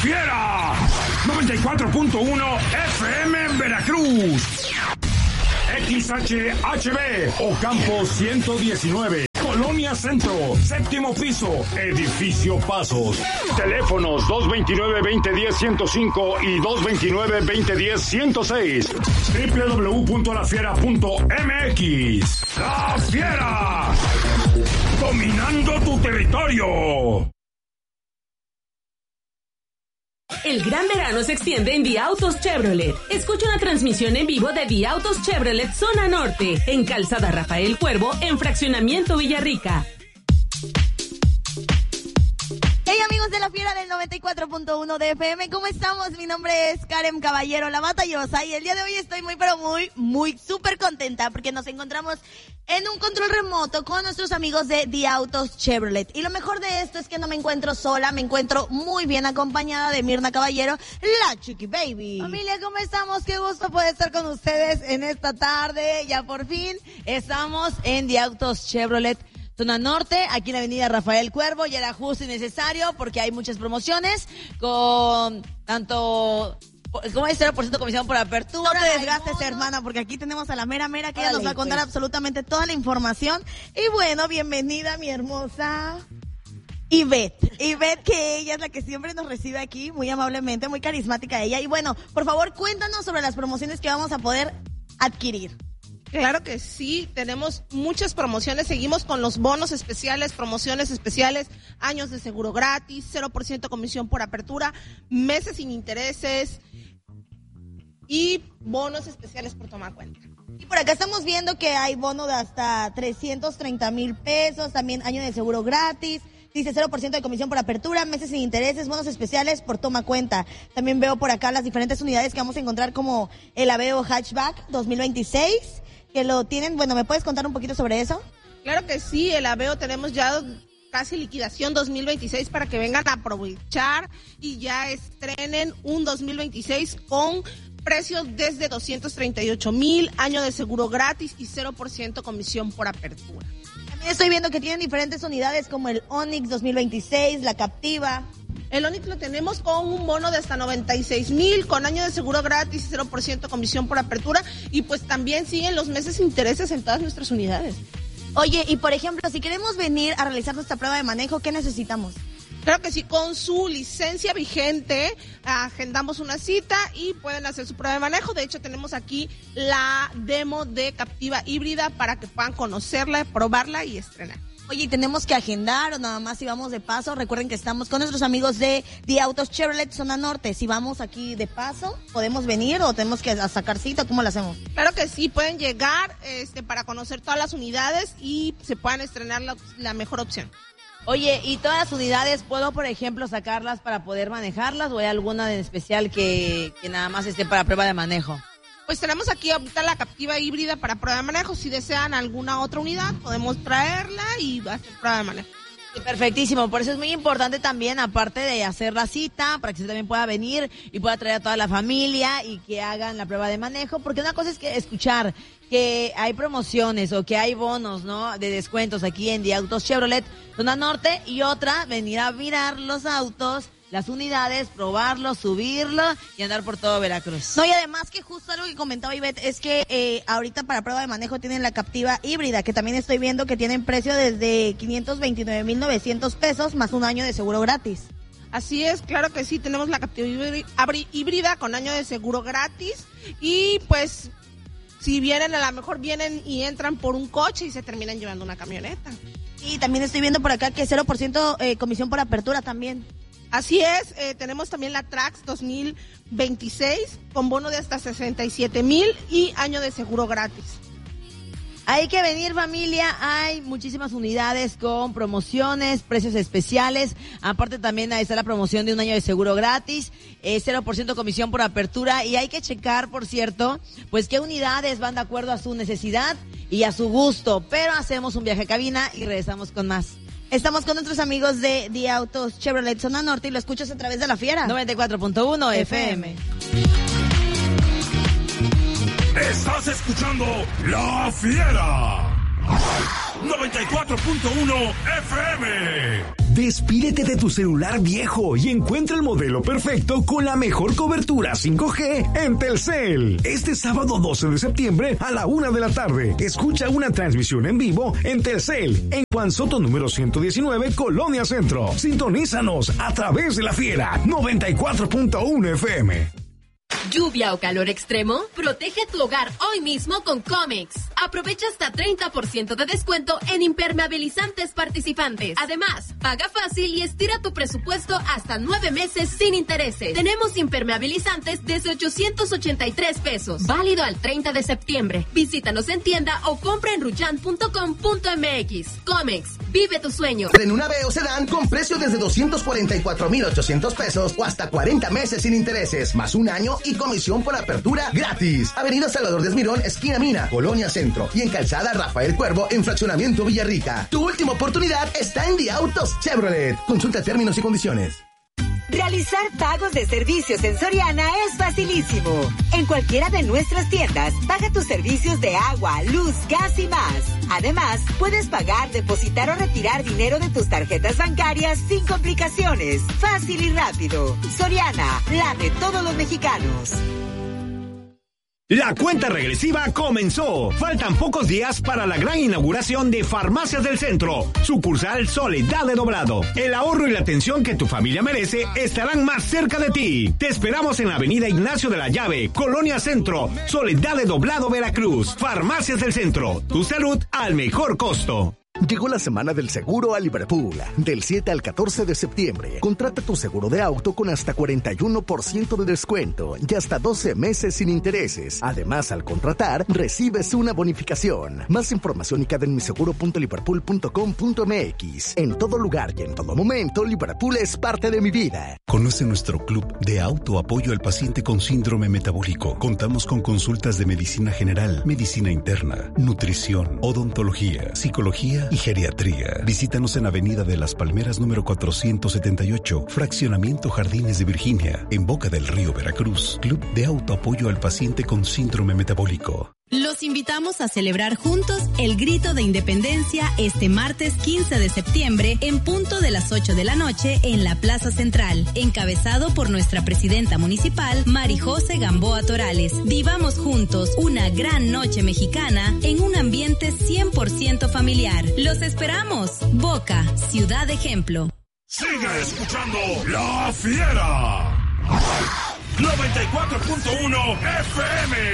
Fiera. 94.1 FM en Veracruz. XHHB Ocampo 119. Colonia Centro, séptimo piso, Edificio Pasos. Teléfonos 229-2010-105 y 229-2010-106. www.lafiera.mx. ¡La Fiera! ¡Dominando tu territorio! El gran verano se extiende en The Autos Chevrolet. Escucha una transmisión en vivo de The Autos Chevrolet Zona Norte, en Calzada Rafael Cuervo, en Fraccionamiento Villarrica. Hey amigos de La Fiera del 94.1 de FM, ¿cómo estamos? Mi nombre es Karen Caballero, la batallosa, y el día de hoy estoy muy súper contenta porque nos encontramos en un control remoto con nuestros amigos de The Autos Chevrolet. Y lo mejor de esto es que no me encuentro sola, me encuentro muy bien acompañada de Mirna Caballero, la Chiqui Baby. Familia, ¿cómo estamos? Qué gusto poder estar con ustedes en esta tarde. Ya por fin estamos en The Autos Chevrolet Zona Norte, aquí en la avenida Rafael Cuervo, y era justo y necesario porque hay muchas promociones con tanto, ¿cómo es? 0% comisión por apertura. No te desgastes, hermana, porque aquí tenemos a la mera que ella nos va a contar absolutamente toda la información. Y bueno, bienvenida mi hermosa Ivette, que ella es la que siempre nos recibe aquí, muy amablemente, muy carismática ella. Y bueno, por favor, cuéntanos sobre las promociones que vamos a poder adquirir. Claro que sí, tenemos muchas promociones, seguimos con los bonos especiales, promociones especiales, años de seguro gratis, 0% comisión por apertura, meses sin intereses y bonos especiales por tomar cuenta. Y por acá estamos viendo que hay bono de hasta 330,000 pesos, también año de seguro gratis. Dice 0% de comisión por apertura, meses sin intereses, bonos especiales por toma cuenta. También veo por acá las diferentes unidades que vamos a encontrar, como el Aveo Hatchback 2026, que lo tienen. Bueno, ¿me puedes contar un poquito sobre eso? Claro que sí, el Aveo tenemos ya casi liquidación 2026 para que vengan a aprovechar y ya estrenen un 2026 con precios desde 238,000, año de seguro gratis y 0% comisión por apertura. También estoy viendo que tienen diferentes unidades como el Onix 2026, la Captiva. El Onix lo tenemos con un bono de hasta 96,000, con año de seguro gratis y 0% comisión por apertura, y pues también siguen los meses intereses en todas nuestras unidades. Oye, y por ejemplo, si queremos venir a realizar nuestra prueba de manejo, ¿qué necesitamos? Claro que sí, con su licencia vigente agendamos una cita y pueden hacer su prueba de manejo. De hecho, tenemos aquí la demo de Captiva híbrida para que puedan conocerla, probarla y estrenar. Oye, ¿y tenemos que agendar o nada más si vamos de paso? Recuerden que estamos con nuestros amigos de The Autos Chevrolet Zona Norte. Si vamos aquí de paso, ¿podemos venir o tenemos que sacar cita? ¿Cómo lo hacemos? Claro que sí, pueden llegar para conocer todas las unidades y se puedan estrenar la mejor opción. Oye, ¿y todas las unidades puedo, por ejemplo, sacarlas para poder manejarlas o hay alguna en especial que nada más esté para prueba de manejo? Pues tenemos aquí ahorita la Captiva híbrida para prueba de manejo. Si desean alguna otra unidad, podemos traerla y hacer prueba de manejo. Sí, perfectísimo, por eso es muy importante también, aparte de hacer la cita, para que usted también pueda venir y pueda traer a toda la familia y que hagan la prueba de manejo, porque una cosa es que escuchar que hay promociones o que hay bonos, ¿no?, de descuentos aquí en The Autos Chevrolet Zona Norte, y otra, venir a mirar los autos, las unidades, probarlo, subirlo y andar por todo Veracruz. No, y además que justo algo que comentaba Ivette es que ahorita para prueba de manejo tienen la Captiva híbrida, que también estoy viendo que tienen precio desde 529,900 pesos más un año de seguro gratis. Así es, claro que sí, tenemos la Captiva híbrida con año de seguro gratis y pues si vienen, a lo mejor vienen y entran por un coche y se terminan llevando una camioneta. Y también estoy viendo por acá que 0% comisión por apertura también. Así es, tenemos también la Trax 2026 con bono de hasta 67,000 y año de seguro gratis. Hay que venir, familia, hay muchísimas unidades con promociones, precios especiales, aparte también ahí está la promoción de un año de seguro gratis, 0% comisión por apertura, y hay que checar, por cierto, pues qué unidades van de acuerdo a su necesidad y a su gusto, pero hacemos un viaje a cabina y regresamos con más. Estamos con nuestros amigos de The Autos Chevrolet Zona Norte y lo escuchas a través de La Fiera. 94.1 FM. Estás escuchando La Fiera. 94.1 FM. Despídete de tu celular viejo y encuentra el modelo perfecto con la mejor cobertura 5G en Telcel. Este sábado 12 de septiembre a la 1 de la tarde, escucha una transmisión en vivo en Telcel, en Juan Soto número 119, Colonia Centro. Sintonízanos a través de La Fiera 94.1 FM. ¿Lluvia o calor extremo? Protege tu hogar hoy mismo con Comex. Aprovecha hasta 30% de descuento en impermeabilizantes participantes. Además, paga fácil y estira tu presupuesto hasta 9 meses sin intereses. Tenemos impermeabilizantes desde 883 pesos. Válido al 30 de septiembre. Visítanos en tienda o compra en ruyan.com.mx. Comex, vive tu sueño. En una Aveo Sedán con precio desde 244,800 pesos o hasta 40 meses sin intereses, más un año y comisión por apertura gratis. Avenida Salvador de Esmirón, esquina Mina, Colonia Centro, y en Calzada Rafael Cuervo, en Fraccionamiento Villarrica. Tu última oportunidad está en Diautos Chevrolet. Consulta términos y condiciones. Realizar pagos de servicios en Soriana es facilísimo. En cualquiera de nuestras tiendas, paga tus servicios de agua, luz, gas y más. Además, puedes pagar, depositar o retirar dinero de tus tarjetas bancarias sin complicaciones. Fácil y rápido. Soriana, la de todos los mexicanos. La cuenta regresiva comenzó. Faltan pocos días para la gran inauguración de Farmacias del Centro, sucursal Soledad de Doblado. El ahorro y la atención que tu familia merece estarán más cerca de ti. Te esperamos en la avenida Ignacio de la Llave, Colonia Centro, Soledad de Doblado, Veracruz. Farmacias del Centro, tu salud al mejor costo. Llegó la semana del seguro a Liverpool. Del 7 al 14 de septiembre, contrata tu seguro de auto con hasta 41% de descuento y hasta 12 meses sin intereses. Además, al contratar, recibes una bonificación. Más información y en miseguro.liverpool.com.mx. En todo lugar y en todo momento, Liverpool es parte de mi vida. Conoce nuestro club de autoapoyo al paciente con síndrome metabólico. Contamos con consultas de medicina general, medicina interna, nutrición, odontología, psicología y geriatría. Visítanos en Avenida de las Palmeras número 478, Fraccionamiento Jardines de Virginia, en Boca del Río, Veracruz. Club de autoapoyo al paciente con síndrome metabólico. Los invitamos a celebrar juntos el Grito de Independencia este martes 15 de septiembre en punto de las 8 de la noche en la Plaza Central, encabezado por nuestra presidenta municipal, Marijose Gamboa Torales. Vivamos juntos una gran noche mexicana en un ambiente 100% familiar. ¡Los esperamos! Boca, ciudad ejemplo. Sigue escuchando La Fiera. 94.1 FM.